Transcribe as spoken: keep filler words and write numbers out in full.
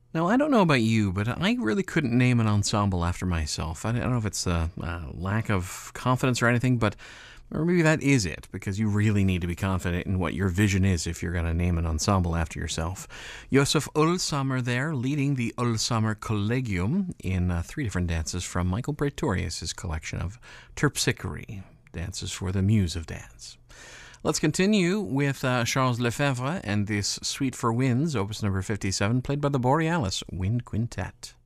Now, I don't know about you, but I really couldn't name an ensemble after myself. I don't know if it's a, a lack of confidence or anything, but or maybe that is it, because you really need to be confident in what your vision is if you're going to name an ensemble after yourself. Josef Ulsammer there, leading the Ulsammer Collegium in uh, three different dances from Michael Praetorius' collection of Terpsichore, dances for the muse of dance. Let's continue with uh, Charles Lefebvre and this Suite for Winds, opus number fifty-seven, played by the Borealis Wind Quintet.